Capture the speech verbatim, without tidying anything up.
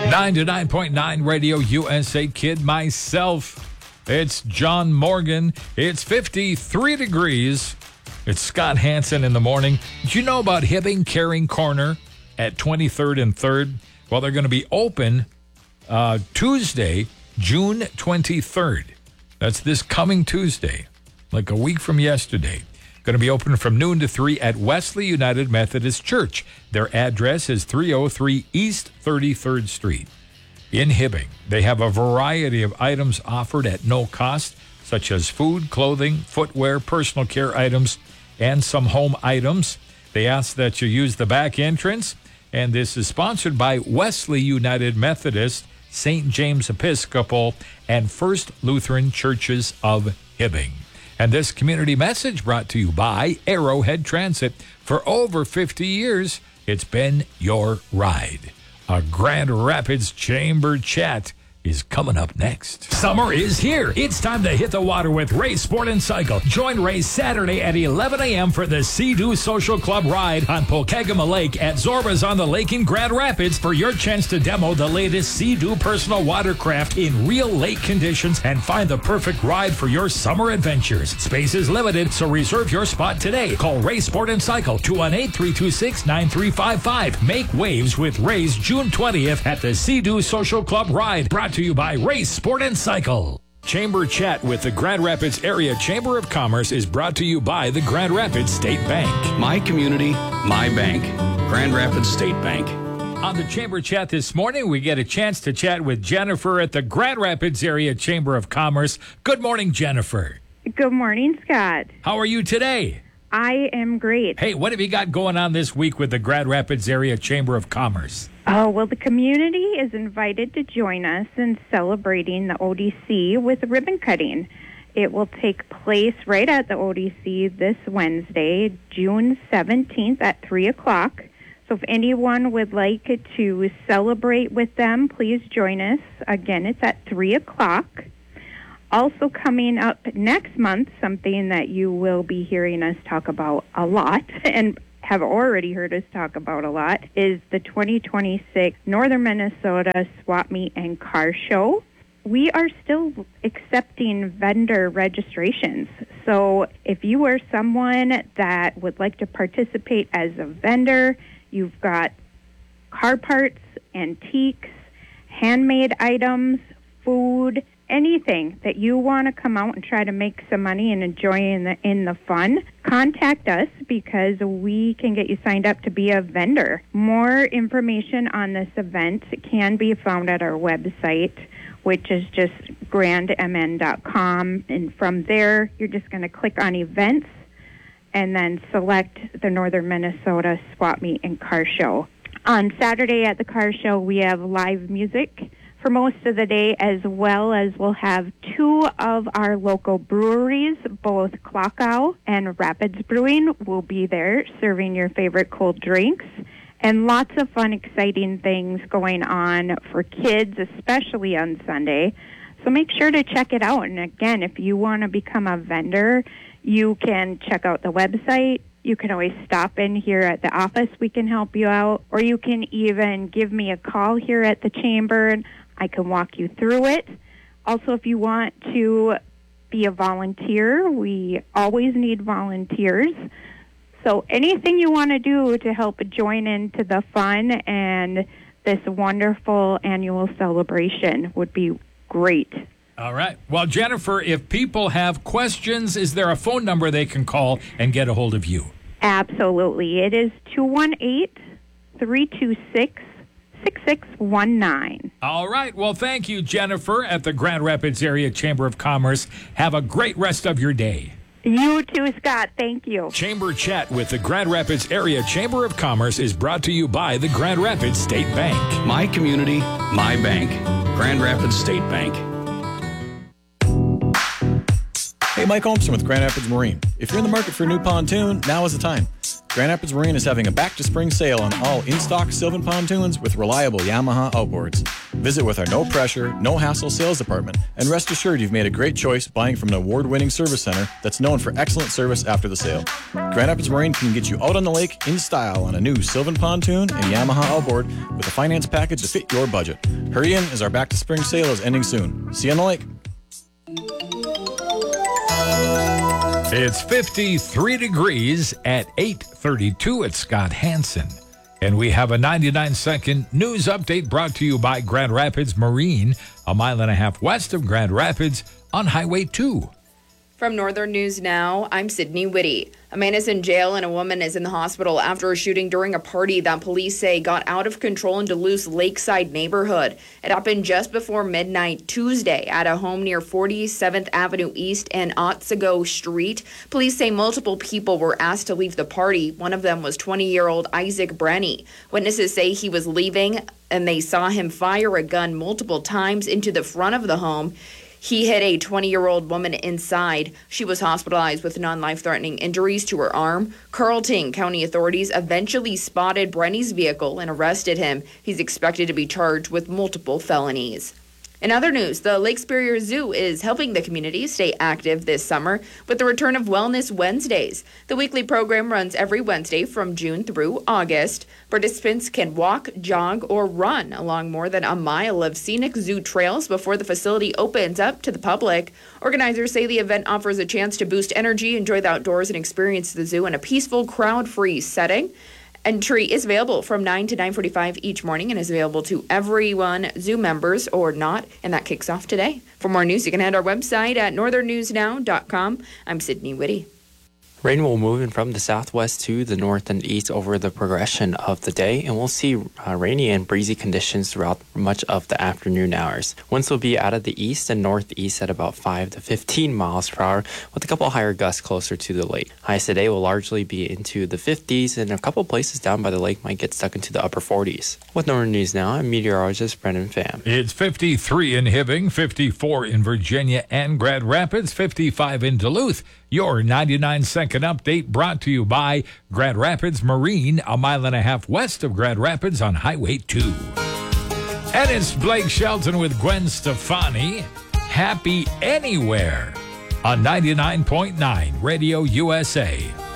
nine to nine point nine Radio U S A Kid myself. It's John Morgan. It's fifty-three degrees. It's Scott Hansen in the morning. Did you know about Hibbing Caring Corner at twenty-third and third? Well, they're going to be open uh, Tuesday, June twenty-third. That's this coming Tuesday, like a week from yesterday. Going to be open from noon to three at Wesley United Methodist Church. Their address is three oh three East thirty-third Street in Hibbing. They have a variety of items offered at no cost, such as food, clothing, footwear, personal care items, and some home items. They ask that you use the back entrance, and this is sponsored by Wesley United Methodist, Saint James Episcopal, and First Lutheran Churches of Hibbing. And this community message brought to you by Arrowhead Transit. For over fifty years, it's been your ride. A Grand Rapids Chamber Chat is coming up next. Summer is here. It's time to hit the water with Ray Sport and Cycle. Join Ray Saturday at eleven a.m. for the Sea-Doo Social Club ride on Pokegama Lake at Zorba's on the Lake in Grand Rapids for your chance to demo the latest Sea-Doo personal watercraft in real lake conditions and find the perfect ride for your summer adventures. Space is limited, so reserve your spot today. Call Ray Sport and Cycle, two one eight, three two six, nine three five five. Make waves with Ray's June twentieth at the Sea-Doo Social Club ride. Brought to you by Race Sport and Cycle. Chamber Chat with the Grand Rapids Area Chamber of Commerce is brought to you by the Grand Rapids State Bank. My community, my bank. Grand Rapids State Bank. On the Chamber Chat this morning, we get a chance to chat with Jennifer at the Grand Rapids Area Chamber of Commerce. Good morning, Jennifer. Good morning, Scott. How are you today? I am great. Hey, what have you got going on this week with the Grand Rapids Area Chamber of Commerce? Oh, well, the community is invited to join us in celebrating the O D C with ribbon cutting. It will take place right at the O D C this Wednesday, June seventeenth at three o'clock. So if anyone would like to celebrate with them, please join us. Again, it's at three o'clock. Also coming up next month, something that you will be hearing us talk about a lot and have already heard us talk about a lot, is the twenty twenty-six Northern Minnesota Swap Meet and Car Show. We are still accepting vendor registrations. So if you are someone that would like to participate as a vendor, you've got car parts, antiques, handmade items, food, anything that you want to come out and try to make some money and enjoy in the in the fun, contact us because we can get you signed up to be a vendor. More information on this event can be found at our website, which is just grand m n dot com. And from there, you're just going to click on events and then select the Northern Minnesota Swap Meet and Car Show. On Saturday at the car show, we have live music for most of the day, as well as we'll have two of our local breweries, both Klockow and Rapids Brewing, will be there serving your favorite cold drinks. And lots of fun, exciting things going on for kids, especially on Sunday. So make sure to check it out. And again, if you want to become a vendor, you can check out the website. You can always stop in here at the office. We can help you out. Or you can even give me a call here at the chamber, and I can walk you through it. Also, if you want to be a volunteer, we always need volunteers. So anything you want to do to help join into the fun and this wonderful annual celebration would be great. All right. Well, Jennifer, if people have questions, is there a phone number they can call and get a hold of you? Absolutely. It is two one eight, three two six, six six one nine. All right. Well, thank you, Jennifer, at the Grand Rapids Area Chamber of Commerce. Have a great rest of your day. You too, Scott. Thank you. Chamber Chat with the Grand Rapids Area Chamber of Commerce is brought to you by the Grand Rapids State Bank. My community, my bank. Grand Rapids State Bank. Hey, Mike Olmson with Grand Rapids Marine. If you're in the market for a new pontoon, now is the time. Grand Rapids Marine is having a back-to-spring sale on all in-stock Sylvan pontoons with reliable Yamaha outboards. Visit with our no-pressure, no-hassle sales department, and rest assured you've made a great choice buying from an award-winning service center that's known for excellent service after the sale. Grand Rapids Marine can get you out on the lake in style on a new Sylvan pontoon and Yamaha outboard with a finance package to fit your budget. Hurry in as our back-to-spring sale is ending soon. See you on the lake. It's fifty-three degrees at eight thirty-two at Scott Hansen. And we have a ninety-nine second news update brought to you by Grand Rapids Marine, a mile and a half west of Grand Rapids on Highway two. From Northern News Now, I'm Sydney Whitty. A man is in jail and a woman is in the hospital after a shooting during a party that police say got out of control in Duluth's Lakeside neighborhood. It happened just before midnight Tuesday at a home near forty-seventh Avenue East and Otsego Street. Police say multiple people were asked to leave the party. One of them was twenty-year-old Isaac Brenny. Witnesses say he was leaving and they saw him fire a gun multiple times into the front of the home. He hit a twenty-year-old woman inside. She was hospitalized with non-life-threatening injuries to her arm. Carleton County authorities eventually spotted Brenny's vehicle and arrested him. He's expected to be charged with multiple felonies. In other news, the Lake Superior Zoo is helping the community stay active this summer with the return of Wellness Wednesdays. The weekly program runs every Wednesday from June through August. Participants can walk, jog, or run along more than a mile of scenic zoo trails before the facility opens up to the public. Organizers say the event offers a chance to boost energy, enjoy the outdoors, and experience the zoo in a peaceful, crowd-free setting. Entry is available from nine to nine forty-five each morning and is available to everyone, zoo members or not, and that kicks off today. For more news, you can head to our website at northern news now dot com. I'm Sydney Whitty. Rain will move in from the southwest to the north and east over the progression of the day, and we'll see uh, rainy and breezy conditions throughout much of the afternoon hours. Winds will be out of the east and northeast at about five to fifteen miles per hour, with a couple higher gusts closer to the lake. Highs today will largely be into the fifties, and a couple places down by the lake might get stuck into the upper forties. With Northern News Now, I'm meteorologist Brendan Pham. It's fifty-three in Hibbing, fifty-four in Virginia and Grand Rapids, fifty-five in Duluth. Your ninety-nine second update brought to you by Grand Rapids Marine, a mile and a half west of Grand Rapids on Highway two. And it's Blake Shelton with Gwen Stefani. Happy Anywhere on ninety-nine point nine Radio U S A.